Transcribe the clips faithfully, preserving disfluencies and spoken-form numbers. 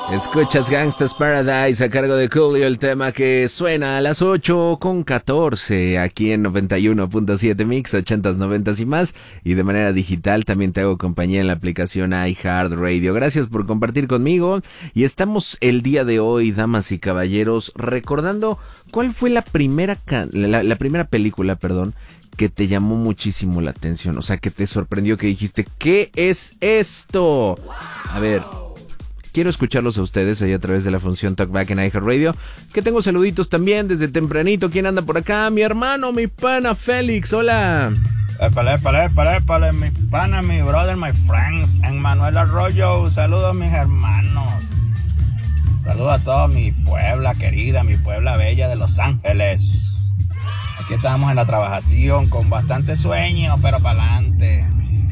Escuchas Gangsta's Paradise a cargo de Coolio, el tema que suena a las ocho con catorce aquí en noventa y uno punto siete Mix, ochentas, noventas y más, y de manera digital también te hago compañía en la aplicación iHeartRadio. Gracias por compartir conmigo y estamos el día de hoy, damas y caballeros, recordando cuál fue la primera ca- la, la primera película, perdón, que te llamó muchísimo la atención, o sea, que te sorprendió, que dijiste, ¿qué es esto? A ver, quiero escucharlos a ustedes ahí a través de la función Talkback en iHeartRadio, que tengo saluditos también desde tempranito. ¿Quién anda por acá? Mi hermano, mi pana Félix, hola. Épale, épale, épale, épale, mi pana, mi brother, my friends, Emmanuel Arroyo, saludos mis hermanos. Saludos a toda mi Puebla querida, mi Puebla bella de Los Ángeles. Aquí estamos en la trabajación con bastante sueño, pero para adelante.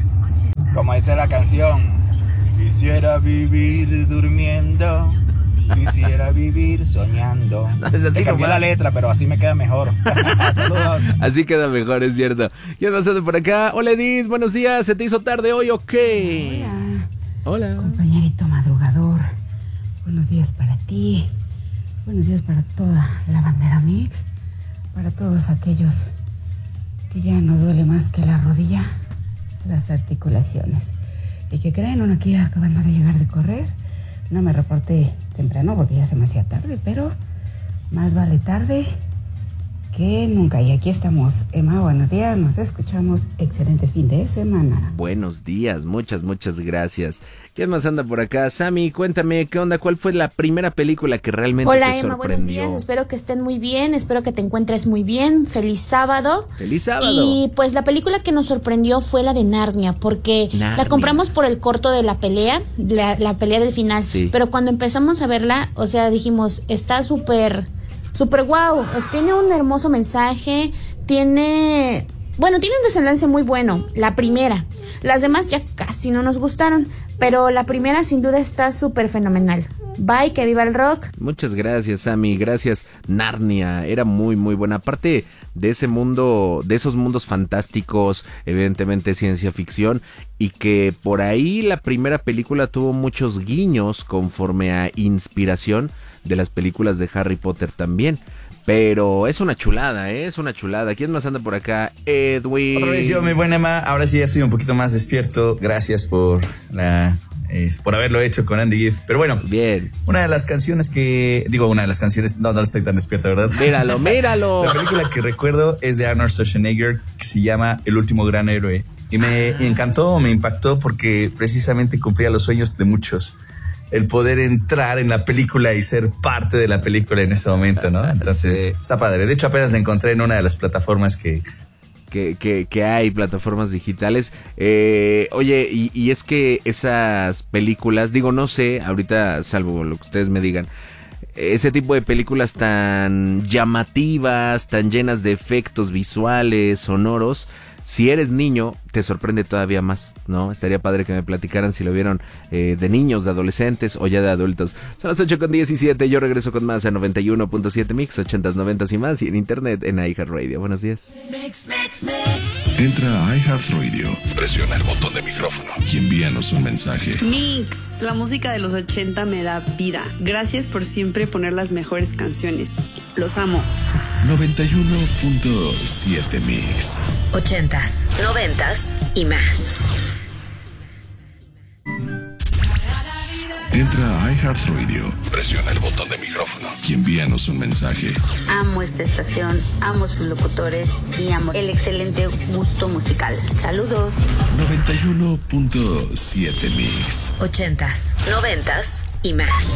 Como dice la canción, quisiera vivir durmiendo, quisiera vivir soñando. Se cambió la letra, pero así me queda mejor. Saludos. Así queda mejor, es cierto. ¿Quién más anda por acá? Hola Edith, buenos días. ¿Se te hizo tarde hoy o qué? Hola. Hola. Compañerito madrugador. Buenos días para ti. Buenos días para toda la bandera Mix. Para todos aquellos que ya nos duele más que la rodilla, las articulaciones. Y que creen, uno aquí acabando de llegar de correr. No me reporté temprano porque ya se me hacía tarde, pero más vale tarde que nunca. Y aquí estamos. Emma, buenos días, nos escuchamos. Excelente fin de semana. Buenos días, muchas, muchas gracias. ¿Quién más anda por acá? Sammy, cuéntame, ¿qué onda? ¿Cuál fue la primera película que realmente Hola, te Emma, sorprendió? buenos días, espero que estén muy bien, espero que te encuentres muy bien, feliz sábado. ¡Feliz sábado! Y pues la película que nos sorprendió fue la de Narnia, porque Narnia. la compramos por el corto de la pelea, la, la pelea del final, sí. Pero cuando empezamos a verla, o sea, dijimos, está súper, súper guau, pues, tiene un hermoso mensaje, tiene... Bueno, tiene un desenlace muy bueno, la primera. Las demás ya casi no nos gustaron, pero la primera sin duda está súper fenomenal. Bye, que viva el rock. Muchas gracias, Sammy, gracias. Narnia, era muy, muy buena. Aparte de ese mundo, de esos mundos fantásticos, evidentemente ciencia ficción, y que por ahí la primera película tuvo muchos guiños conforme a inspiración de las películas de Harry Potter también. Pero es una chulada, ¿eh? Es una chulada. ¿Quién más anda por acá? Edwin. Otra vez yo, mi buen Emma. Ahora sí ya estoy un poquito más despierto. Gracias por la... Eh, por haberlo hecho con Andy Gibb. Pero bueno, bien. Una de las canciones que... Digo, una de las canciones... No, no estoy tan despierto, ¿verdad? Míralo, míralo. La película que recuerdo es de Arnold Schwarzenegger, que se llama El último gran héroe. Y me encantó, me impactó porque precisamente cumplía los sueños de muchos. El poder entrar en la película y ser parte de la película en ese momento, ¿no? Entonces, sí. Está padre. De hecho, apenas la encontré en una de las plataformas que... Que, que, que hay, plataformas digitales. Eh, oye, y, y es que esas películas, digo, no sé, ahorita, salvo lo que ustedes me digan, ese tipo de películas tan llamativas, tan llenas de efectos visuales, sonoros, si eres niño, te sorprende todavía más, ¿no? Estaría padre que me platicaran si lo vieron eh, de niños, de adolescentes o ya de adultos. Son las ocho con diecisiete, yo regreso con más a noventa y uno punto siete Mix, ochentas, noventas y más, y en internet en iHeartRadio. Buenos días. Mix, mix, mix. Entra a iHeartRadio, presiona el botón de micrófono y envíanos un mensaje. Mix, la música de los ochenta me da vida. Gracias por siempre poner las mejores canciones. Los amo. noventa y uno punto siete Mix. Ochentas, noventas y más. Entra a iHeartRadio, presiona el botón de micrófono y envíanos un mensaje. Amo esta estación, amo sus locutores y amo el excelente gusto musical. Saludos. noventa y uno punto siete Mix. Ochentas, noventas y más.